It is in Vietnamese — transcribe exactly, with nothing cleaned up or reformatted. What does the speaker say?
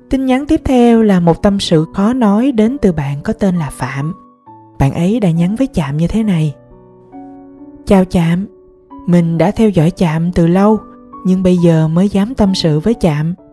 Tin nhắn tiếp theo là một tâm sự khó nói đến từ bạn có tên là Phạm. Bạn ấy đã nhắn với Chạm như thế này: Chào Chạm, mình đã theo dõi Chạm từ lâu, nhưng bây giờ mới dám tâm sự với Chạm.